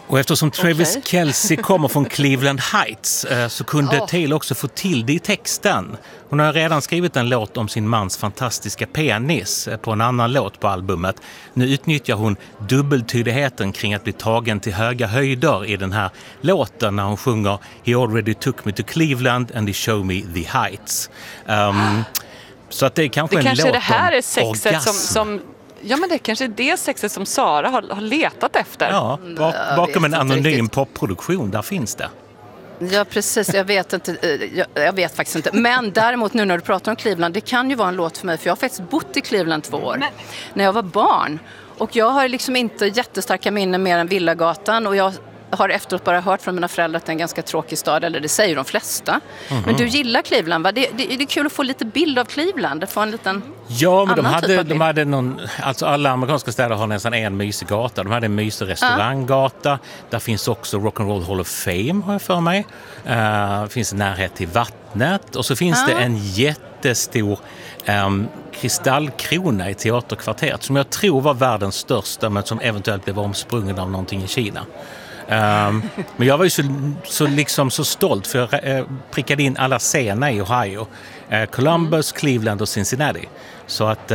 Och eftersom Travis Kelce kommer från Cleveland Heights så kunde Taylor också få till det i texten. Hon har redan skrivit en låt om sin mans fantastiska penis på en annan låt på albumet. Nu utnyttjar hon dubbeltydigheten kring att bli tagen till höga höjder i den här låten när hon sjunger "He already took me to Cleveland and he showed me the heights". Så att det är kanske en låt om det här är sexet orgasm. som ja, men det kanske är det sexet som Sara har letat efter. Ja, bakom en anonym popproduktion, där finns det. Ja, precis. Jag vet inte. Jag vet faktiskt inte. Men däremot nu när du pratar om Cleveland, det kan ju vara en låt för mig. För jag har faktiskt bott i Cleveland 2 år. När jag var barn. Och jag har liksom inte jättestarka minnen mer än Villagatan. Och jag har efteråt bara hört från mina föräldrar att det är en ganska tråkig stad. Eller det säger de flesta. Men du gillar Cleveland, va? Det är kul att få lite bild av Cleveland. Få en liten men de hade någon... Alltså alla amerikanska städer har nästan en mysig gata. De hade en mysig restauranggata. Där finns också Rock'n'Roll Hall of Fame, har jag för mig. Det finns närhet till vattnet. Och så finns det en jättestor kristallkrona i teaterkvarteret som jag tror var världens största, men som eventuellt blev omsprungen av någonting i Kina. Men jag var ju så stolt, för jag prickade in alla scener i Ohio. Columbus, Cleveland och Cincinnati. Så att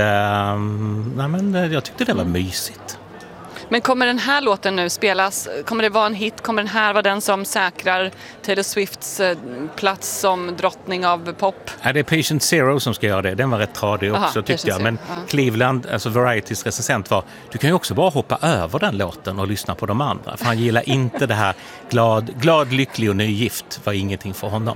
jag tyckte det var mysigt. Men kommer den här låten nu spelas? Kommer det vara en hit? Kommer den här vara den som säkrar Taylor Swifts plats som drottning av pop? Det är Patient Zero som ska göra det. Den var rätt tradig också, tyckte jag. Men Cleveland, alltså Varieties recensent, var: du kan ju också bara hoppa över den låten och lyssna på de andra. För han gillar inte det här glad, lycklig och nygift. Var ingenting för honom.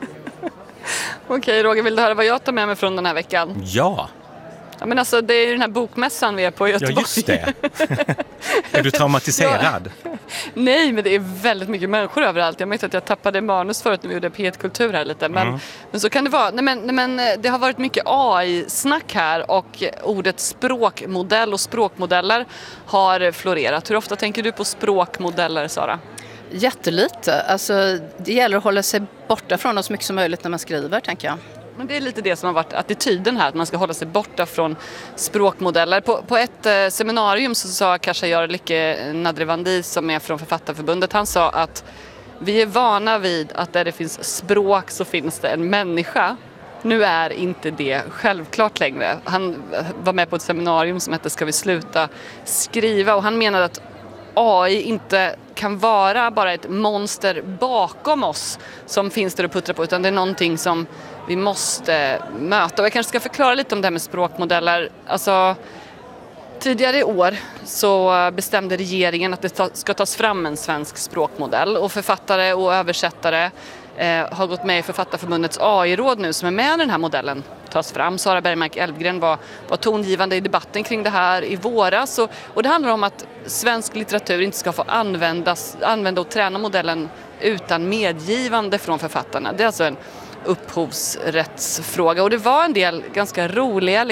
Okej, Roger, vill du höra vad jag tar med mig från den här veckan? Ja. Ja, men alltså, det är ju den här bokmässan vi är på i Göteborg. Ja, just det. Är du traumatiserad? Nej, men det är väldigt mycket människor överallt. Jag vet att jag tappade manus förut när vi gjorde P1-kultur här lite. Men så kan det vara. Nej, men det har varit mycket AI-snack här och ordet språkmodell och språkmodeller har florerat. Hur ofta tänker du på språkmodeller, Sara? Jättelite. Alltså, det gäller att hålla sig borta från oss så mycket som möjligt när man skriver, tänker jag. Men det är lite det som har varit attityden här, att man ska hålla sig borta från språkmodeller. På ett seminarium så sa Kasha Jarlicke Nadrivandi, som är från Författarförbundet, han sa att vi är vana vid att där det finns språk så finns det en människa. Nu är inte det självklart längre. Han var med på ett seminarium som hette "Ska vi sluta skriva?" och han menade att AI inte kan vara bara ett monster bakom oss som finns där och puttrar på, utan det är någonting som vi måste möta. Och jag kanske ska förklara lite om det här med språkmodeller. Alltså, tidigare i år så bestämde regeringen att det ska tas fram en svensk språkmodell, och författare och översättare har gått med i Författarförbundets AI-råd nu som är med när den här modellen tas fram. Sara Bergmark Elfgren var tongivande i debatten kring det här i våras. Och det handlar om att svensk litteratur inte ska få använda och träna modellen utan medgivande från författarna. Det är alltså en upphovsrättsfråga. Och det var en del ganska roliga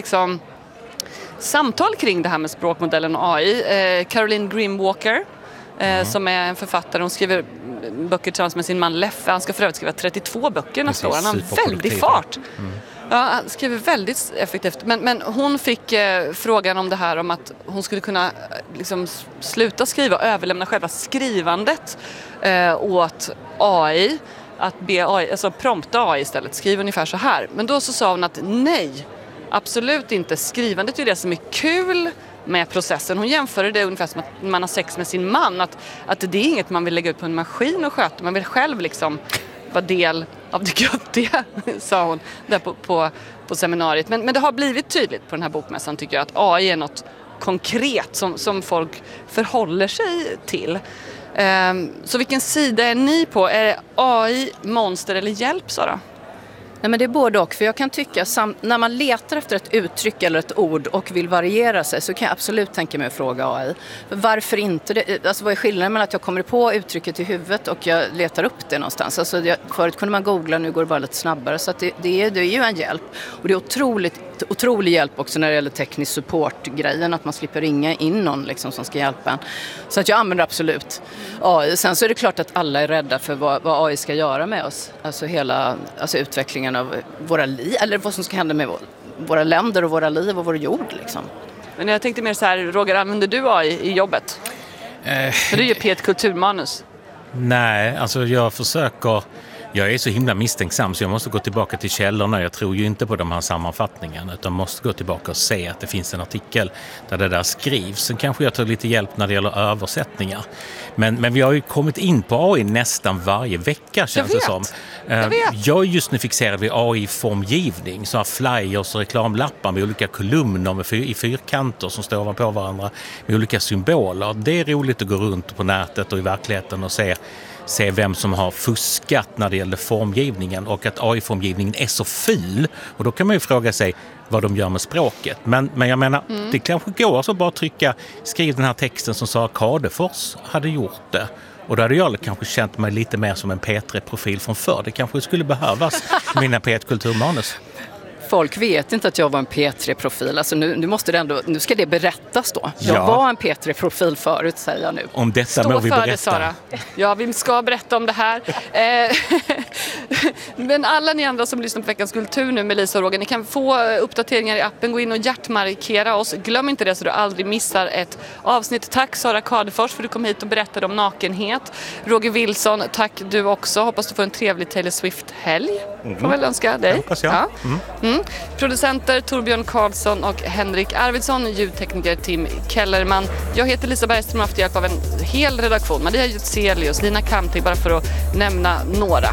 samtal kring det här med språkmodellen och AI. Caroline Grimwalker, som är en författare, hon skriver böcker tillsammans med sin man Leffe. Han ska för övrigt skriva 32 böcker nästa år. Han har en väldig fart. Ja, han skriver väldigt effektivt. Men hon fick frågan om det här, om att hon skulle kunna sluta skriva och överlämna själva skrivandet åt AI. Att be AI, alltså prompta AI istället, skriva ungefär så här. Men då så sa hon att nej, absolut inte. Skrivandet är det som är kul med processen. Hon jämförde det ungefär som att man har sex med sin man. Att det är inget man vill lägga ut på en maskin och sköta. Man vill själv vara del av det göttiga, sa hon där på seminariet. Men det har blivit tydligt på den här bokmässan, tycker jag, att AI är något konkret som folk förhåller sig till. Så vilken sida är ni på? Är det AI, monster eller hjälp, Sara? Nej, men det är både och. För jag kan tycka, när man letar efter ett uttryck eller ett ord och vill variera sig, så kan jag absolut tänka mig att fråga AI. För varför inte? Alltså, vad är skillnaden mellan att jag kommer på uttrycket i huvudet och jag letar upp det någonstans? Alltså, förut kunde man googla, nu går det bara lite snabbare. Så att det är ju en hjälp. Och det är otrolig hjälp också när det gäller teknisk support-grejen, att man slipper ringa in någon som ska hjälpa en. Så att jag använder absolut AI. Sen så är det klart att alla är rädda för vad AI ska göra med oss. Alltså utvecklingen av våra liv, eller vad som ska hända med våra länder och våra liv och vår jord. Men jag tänkte mer så här, Roger, använder du AI i jobbet? För du är ju P1 Kulturmanus. Nej, alltså jag är så himla misstänksam så jag måste gå tillbaka till källorna. Jag tror ju inte på de här sammanfattningarna utan måste gå tillbaka och se att det finns en artikel där det där skrivs. Sen kanske jag tar lite hjälp när det gäller översättningar. Men vi har ju kommit in på AI nästan varje vecka känns det som. Jag är just nu fixerad vid AI-formgivning. Så här flyers och reklamlappar med olika kolumner i fyrkanter som står ovanpå varandra med olika symboler. Det är roligt att gå runt på nätet och i verkligheten och se vem som har fuskat när det gäller formgivningen och att AI-formgivningen är så ful. Och då kan man ju fråga sig vad de gör med språket. Men jag menar, det kanske går så bara skriv den här texten som Sara Kadefors hade gjort det. Och då hade jag kanske känt mig lite mer som en P3-profil från förr. Det kanske skulle behövas mina P1 Kulturmanus. Folk vet inte att jag var en P3-profil. Alltså nu ska det berättas då. Jag var en P3-profil förut, säger jag nu. Om detta må vi berätta. Det, Sara. Ja, vi ska berätta om det här. Men alla ni andra som lyssnar på Veckans Kultur nu med Lisa och Roger, ni kan få uppdateringar i appen. Gå in och hjärtmarkera oss. Glöm inte det så du aldrig missar ett avsnitt. Tack Sara Kadefors för att du kom hit och berättade om nakenhet. Roger Wilson, tack du också. Hoppas du får en trevlig Taylor Swift-helg. Får väl önska dig. Hoppas jag. Ja. Producenter Torbjörn Karlsson och Henrik Arvidsson, ljudtekniker Tim Kellerman. Jag heter Lisa Bergström och har haft hjälp av en hel redaktion. Maria Jutzelius, Lina Kamtig, bara för att nämna några.